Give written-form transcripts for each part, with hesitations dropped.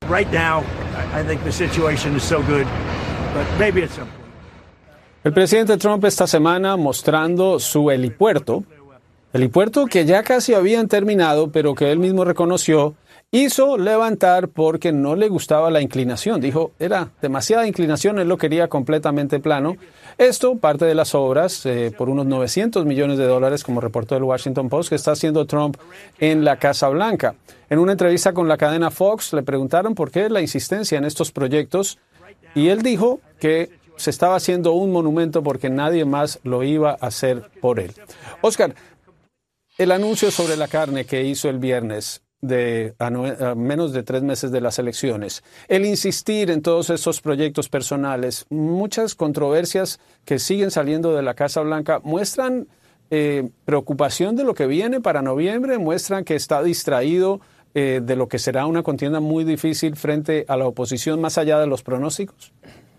Right now, I think the situation is so good, but maybe at some point. El presidente Trump esta semana mostrando su helipuerto que ya casi habían terminado, pero que él mismo reconoció, hizo levantar porque no le gustaba la inclinación. Dijo, era demasiada inclinación, él lo quería completamente plano. Esto, parte de las obras, por unos $900 millones, como reportó el Washington Post, que está haciendo Trump en la Casa Blanca. En una entrevista con la cadena Fox, le preguntaron por qué la insistencia en estos proyectos, y él dijo que se estaba haciendo un monumento porque nadie más lo iba a hacer por él. Oscar, el anuncio sobre la carne que hizo el viernes, a menos de 3 meses de las elecciones, el insistir en todos esos proyectos personales, muchas controversias que siguen saliendo de la Casa Blanca, muestran preocupación de lo que viene para noviembre, muestran que está distraído de lo que será una contienda muy difícil frente a la oposición, más allá de los pronósticos.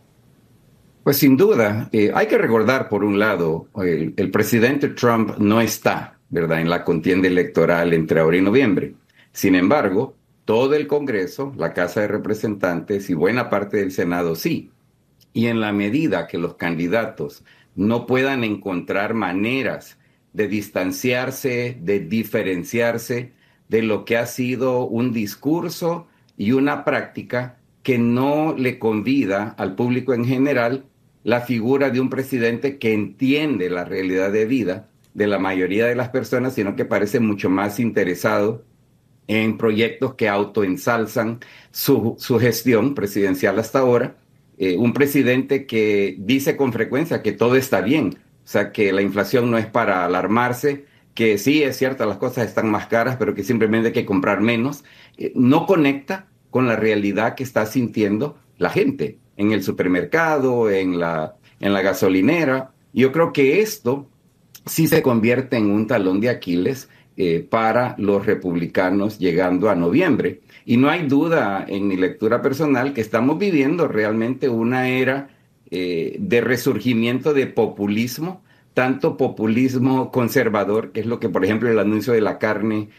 Pues sin duda, hay que recordar, por un lado, el presidente Trump no está, ¿verdad?, en la contienda electoral entre ahora y noviembre. Sin embargo, todo el Congreso, la Casa de Representantes y buena parte del Senado sí. Y en la medida que los candidatos no puedan encontrar maneras de distanciarse, de diferenciarse de lo que ha sido un discurso y una práctica que no le convida al público en general la figura de un presidente que entiende la realidad de vida de la mayoría de las personas, sino que parece mucho más interesado en proyectos que autoensalzan su gestión presidencial hasta ahora. Un presidente que dice con frecuencia que todo está bien, o sea, que la inflación no es para alarmarse, que sí es cierto, las cosas están más caras, pero que simplemente hay que comprar menos. No conecta con la realidad que está sintiendo la gente en el supermercado, en la gasolinera. Yo creo que esto sí se convierte en un talón de Aquiles para los republicanos llegando a noviembre. Y no hay duda en mi lectura personal que estamos viviendo realmente una era de resurgimiento de populismo, tanto populismo conservador, que es lo que, por ejemplo, el anuncio de la carne,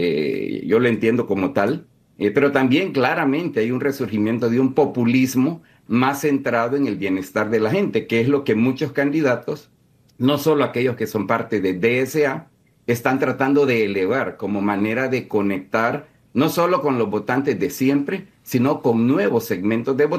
yo lo entiendo como tal, pero también claramente hay un resurgimiento de un populismo más centrado en el bienestar de la gente, que es lo que muchos candidatos, no solo aquellos que son parte de DSA, están tratando de elevar como manera de conectar no solo con los votantes de siempre, sino con nuevos segmentos de votantes